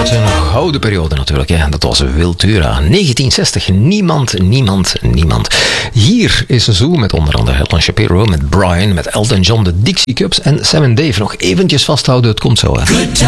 uit een gouden periode natuurlijk. Ja. Dat was Wiltura. 1960. Niemand. Hier is een zoo met onder andere Helen Shapiro, met Brian, met Elton John, de Dixie Cups en Sam & Dave. Nog eventjes vasthouden, het komt zo. Hè.